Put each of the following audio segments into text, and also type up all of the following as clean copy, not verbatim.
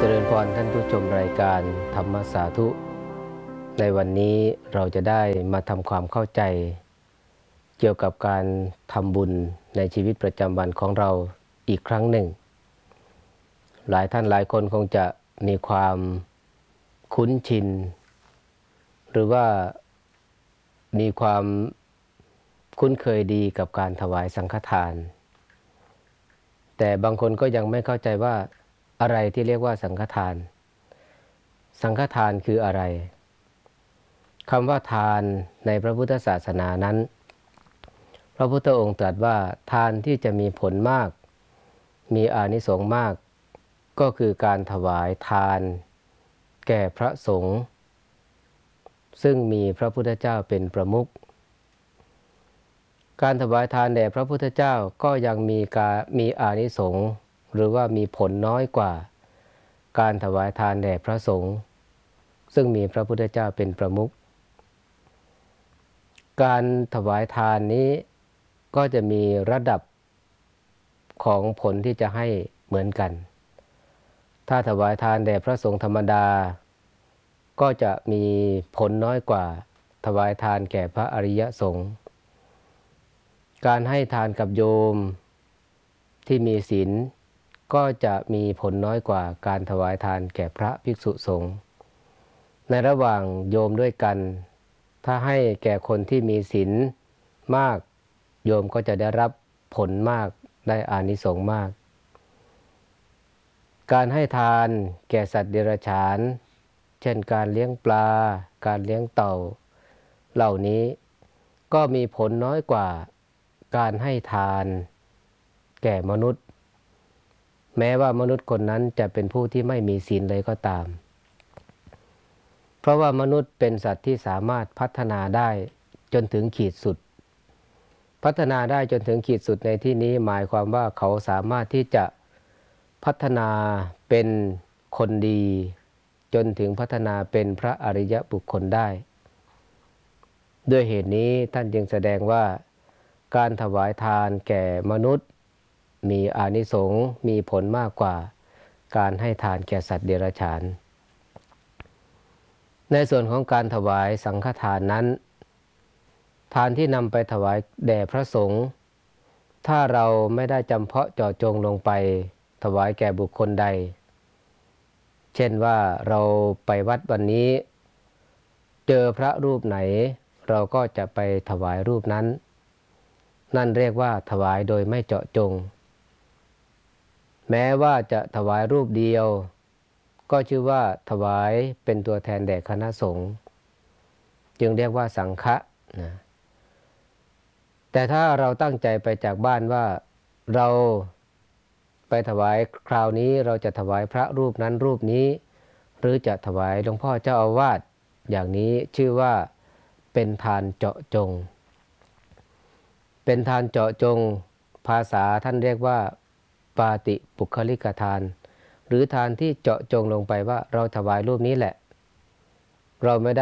เจริญพรท่านผู้ชมรายการธรรมสาธุในวันนี้เราจะได้มาทำความเข้าใจเกี่ยวกับการทำบุญในชีวิตประจำวันของเราอีกครั้งหนึ่งหลายท่านหลายคนคงจะมีความคุ้นชินหรือว่ามีความคุ้นเคยดีกับการถวายสังฆทานแต่บางคนก็ยังไม่เข้าใจว่าอะไรที่เรียกว่าสังฆทานสังฆทานคืออะไรคำว่าทานในพระพุทธศาสนานั้นพระพุทธองค์ตรัสว่าทานที่จะมีผลมากมีอานิสงส์มากก็คือการถวายทานแก่พระสงฆ์ซึ่งมีพระพุทธเจ้าเป็นประมุขการถวายทานแด่พระพุทธเจ้าก็ยังมีอานิสงส์หรือว่ามีผลน้อยกว่าการถวายทานแด่พระสงฆ์ซึ่งมีพระพุทธเจ้าเป็นประมุขการถวายทานนี้ก็จะมีระดับของผลที่จะให้เหมือนกันถ้าถวายทานแด่พระสงฆ์ธรรมดาก็จะมีผลน้อยกว่าถวายทานแก่พระอริยสงฆ์การให้ทานกับโยมที่มีศีลก็จะมีผลน้อยกว่าการถวายทานแก่พระภิกษุสงฆ์ในระหว่างโยมด้วยกันถ้าให้แก่คนที่มีศีลมากโยมก็จะได้รับผลมากได้อานิสงส์มากการให้ทานแก่สัตว์เดรัจฉานเช่นการเลี้ยงปลาการเลี้ยงเต่าเหล่านี้ก็มีผลน้อยกว่าการให้ทานแก่มนุษย์แม้ว่ามนุษย์คนนั้นจะเป็นผู้ที่ไม่มีศีลเลยก็ตามเพราะว่ามนุษย์เป็นสัตว์ที่สามารถพัฒนาได้จนถึงขีดสุดพัฒนาได้จนถึงขีดสุดในที่นี้หมายความว่าเขาสามารถที่จะพัฒนาเป็นคนดีจนถึงพัฒนาเป็นพระอริยบุคคลได้ด้วยเหตุนี้ท่านจึงแสดงว่าการถวายทานแก่มนุษย์มีอานิสงส์มีผลมากกว่าการให้ทานแก่สัตว์เดรัจฉานในส่วนของการถวายสังฆทานนั้นทานที่นำไปถวายแด่พระสงฆ์ถ้าเราไม่ได้จำเพาะเจาะจงลงไปถวายแก่บุคคลใดเช่นว่าเราไปวัดวันนี้เจอพระรูปไหนเราก็จะไปถวายรูปนั้นนั่นเรียกว่าถวายโดยไม่เจาะจงแม้ว่าจะถวายรูปเดียวก็ชื่อว่าถวายเป็นตัวแทนแด่คณะสงฆ์จึงเรียกว่าสังฆะนะแต่ถ้าเราตั้งใจไปจากบ้านว่าเราไปถวายคราวนี้เราจะถวายพระรูปนั้นรูปนี้หรือจะถวายหลวงพ่อเจ้าอาวาสอย่างนี้ชื่อว่าเป็นทานเจาะจงเป็นทานเจาะจงภาษาท่านเรียกว่าปาติปุคลิกทานหรือทานที่เจาะจงลงไปว่าเราถวายรูปนี้แหละเราไม่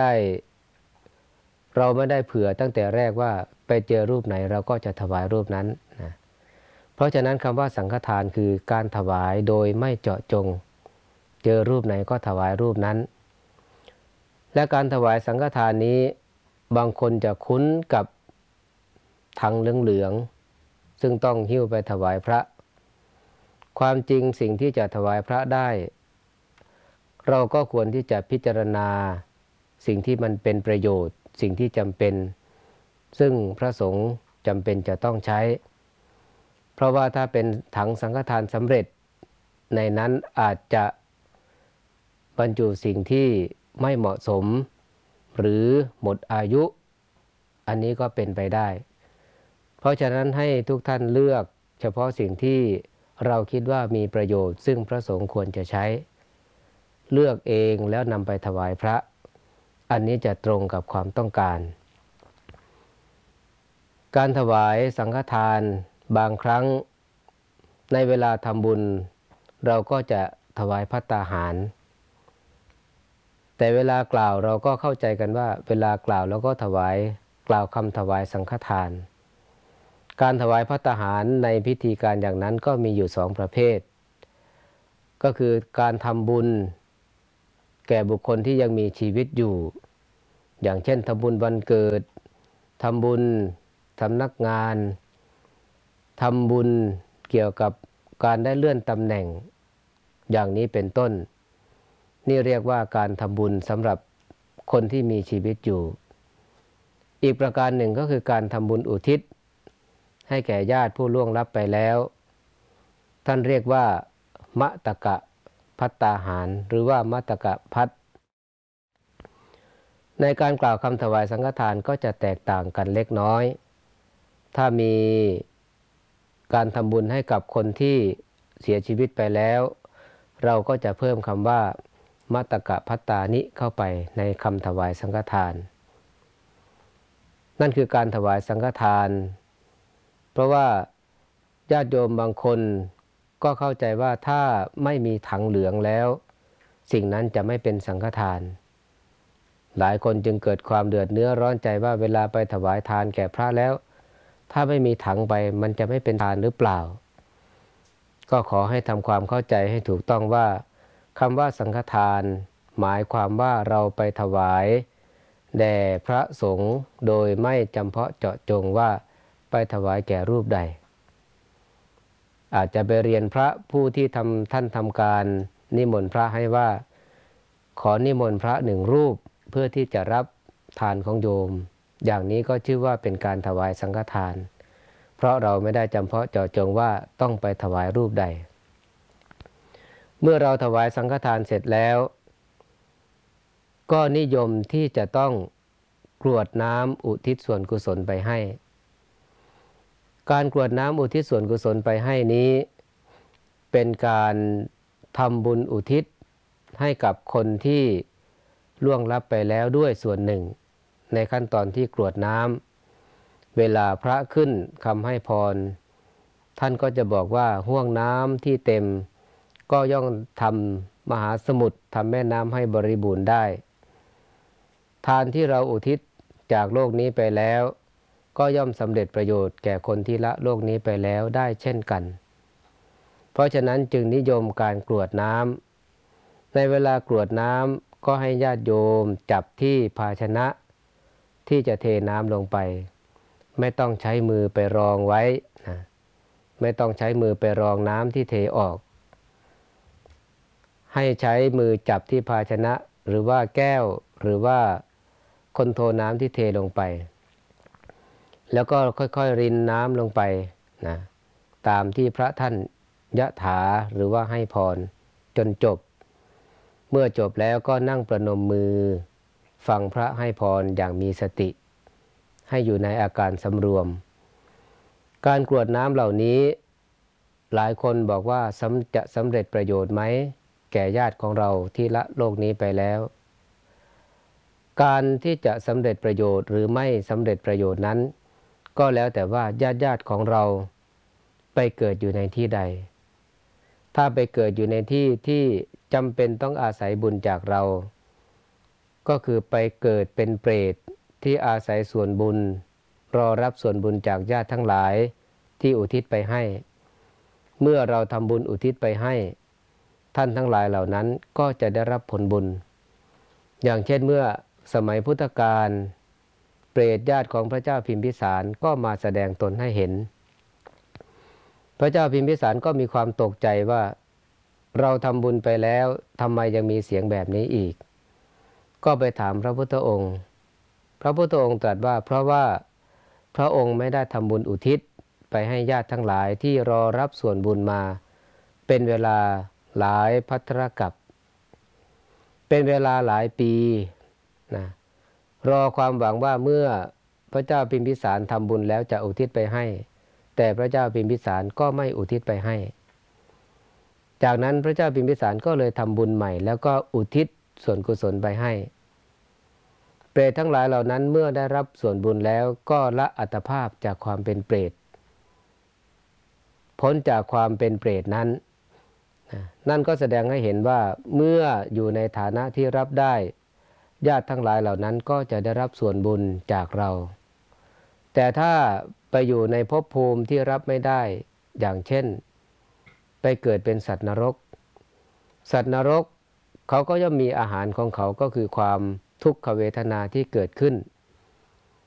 ได้เผื่อตั้งแต่แรกว่าไปเจอรูปไหนเราก็จะถวายรูปนั้นนะเพราะฉะนั้นคำว่าสังฆทานคือการถวายโดยไม่เจาะจงเจอรูปไหนก็ถวายรูปนั้นและการถวายสังฆทานนี้บางคนจะคุ้นกับถังเหลืองๆซึ่งต้องหิ้วไปถวายพระความจริงสิ่งที่จะถวายพระได้เราก็ควรที่จะพิจารณาสิ่งที่มันเป็นประโยชน์สิ่งที่จำเป็นซึ่งพระสงฆ์จำเป็นจะต้องใช้เพราะว่าถ้าเป็นถังสังฆทานสำเร็จในนั้นอาจจะบรรจุสิ่งที่ไม่เหมาะสมหรือหมดอายุอันนี้ก็เป็นไปได้เพราะฉะนั้นให้ทุกท่านเลือกเฉพาะสิ่งที่เราคิดว่ามีประโยชน์ซึ่งพระสงฆ์ควรจะใช้เลือกเองแล้วนำไปถวายพระอันนี้จะตรงกับความต้องการการถวายสังฆทานบางครั้งในเวลาทำบุญเราก็จะถวายภัตตาหารแต่เวลากล่าวเราก็เข้าใจกันว่าเวลากล่าวแล้วก็กล่าวคำถวายสังฆทานการถวายภัตตาหารในพิธีการอย่างนั้นก็มีอยู่สองประเภทก็คือการทำบุญแก่บุคคลที่ยังมีชีวิตอยู่อย่างเช่นทำบุญวันเกิดทำบุญสำนักงานทำบุญเกี่ยวกับการได้เลื่อนตำแหน่งอย่างนี้เป็นต้นนี่เรียกว่าการทำบุญสำหรับคนที่มีชีวิตอยู่อีกประการหนึ่งก็คือการทำบุญอุทิศให้แก่ญาติผู้ล่วงลับไปแล้วท่านเรียกว่ามะตกะภัตตาหารหรือว่ามะตกะภัตในการกล่าวคำถวายสังฆทานก็จะแตกต่างกันเล็กน้อยถ้ามีการทำบุญให้กับคนที่เสียชีวิตไปแล้วเราก็จะเพิ่มคำว่ามะตกะภัตตานิเข้าไปในคำถวายสังฆทานนั่นคือการถวายสังฆทานเพราะว่าญาติโยมบางคนก็เข้าใจว่าถ้าไม่มีถังเหลืองแล้วสิ่งนั้นจะไม่เป็นสังฆทานหลายคนจึงเกิดความเดือดเนื้อร้อนใจว่าเวลาไปถวายทานแก่พระแล้วถ้าไม่มีถังไปมันจะไม่เป็นทานหรือเปล่าก็ขอให้ทำความเข้าใจให้ถูกต้องว่าคำว่าสังฆทานหมายความว่าเราไปถวายแด่พระสงฆ์โดยไม่จำเพาะเจาะจงว่าไปถวายแก่รูปใดอาจจะไปเรียนพระผู้ที่ท่านทำการนิมนต์พระให้ว่าขอนิมนต์พระหนึ่งรูปเพื่อที่จะรับทานของโยมอย่างนี้ก็ชื่อว่าเป็นการถวายสังฆทานเพราะเราไม่ได้จำเพาะเจาะจงว่าต้องไปถวายรูปใดเมื่อเราถวายสังฆทานเสร็จแล้วก็นิยมที่จะต้องกรวดน้ำอุทิศส่วนกุศลไปให้การกรวดน้ำอุทิศส่วนกุศลไปให้นี้เป็นการทำบุญอุทิศให้กับคนที่ล่วงลับไปแล้วด้วยส่วนหนึ่งในขั้นตอนที่กรวดน้ำเวลาพระขึ้นคำให้พรท่านก็จะบอกว่าห่วงน้ำที่เต็มก็ย่อมทำมหาสมุทรทำแม่น้ำให้บริบูรณ์ได้ทานที่เราอุทิศจากโลกนี้ไปแล้วก็ย่อมสำเร็จประโยชน์แก่คนที่ละโลกนี้ไปแล้วได้เช่นกันเพราะฉะนั้นจึงนิยมการกรวดน้ำในเวลากรวดน้ำก็ให้ญาติโยมจับที่ภาชนะที่จะเทน้ำลงไปไม่ต้องใช้มือไปรองไว้นะไม่ต้องใช้มือไปรองน้ำที่เทออกให้ใช้มือจับที่ภาชนะหรือว่าแก้วหรือว่าคนโทน้ำที่เทลงไปแล้วก็ค่อยๆรินน้ำลงไปนะตามที่พระท่านยะถาหรือว่าให้พรจนจบเมื่อจบแล้วก็นั่งประนมมือฟังพระให้พรอย่างมีสติให้อยู่ในอาการสำรวมการกรวดน้ำเหล่านี้หลายคนบอกว่าจะสำเร็จประโยชน์ไหมแก่ญาติของเราที่ละโลกนี้ไปแล้วการที่จะสำเร็จประโยชน์หรือไม่สำเร็จประโยชน์นั้นก็แล้วแต่ว่าญาติของเราไปเกิดอยู่ในที่ใดถ้าไปเกิดอยู่ในที่ที่จำเป็นต้องอาศัยบุญจากเราก็คือไปเกิดเป็นเปรตที่อาศัยส่วนบุญรอรับส่วนบุญจากญาติทั้งหลายที่อุทิศไปให้เมื่อเราทำบุญอุทิศไปให้ท่านทั้งหลายเหล่านั้นก็จะได้รับผลบุญอย่างเช่นเมื่อสมัยพุทธกาลเปรตญาติของพระเจ้าพิมพิสารก็มาแสดงตนให้เห็นพระเจ้าพิมพิสารก็มีความตกใจว่าเราทำบุญไปแล้วทำไมยังมีเสียงแบบนี้อีกก็ไปถามพระพุทธองค์พระพุทธองค์ตรัสว่าเพราะว่าพระองค์ไม่ได้ทำบุญอุทิศไปให้ญาติทั้งหลายที่รอรับส่วนบุญมาเป็นเวลาหลายภัทรกัปเป็นเวลาหลายปีนะรอความหวังว่าเมื่อพระเจ้าพิมพิสารทำบุญแล้วจะอุทิศไปให้แต่พระเจ้าพิมพิสารก็ไม่อุทิศไปให้จากนั้นพระเจ้าพิมพิสารก็เลยทำบุญใหม่แล้วก็อุทิศส่วนกุศลไปให้เปรตทั้งหลายเหล่านั้นเมื่อได้รับส่วนบุญแล้วก็ละอัตภาพจากความเป็นเปรตพ้นจากความเป็นเปรตนั้นนั่นก็แสดงให้เห็นว่าเมื่ออยู่ในฐานะที่รับได้ญาติทั้งหลายเหล่านั้นก็จะได้รับส่วนบุญจากเราแต่ถ้าไปอยู่ในภพภูมิที่รับไม่ได้อย่างเช่นไปเกิดเป็นสัตว์นรกสัตว์นรกเขาก็ย่อมมีอาหารของเขาก็คือความทุกขเวทนาที่เกิดขึ้น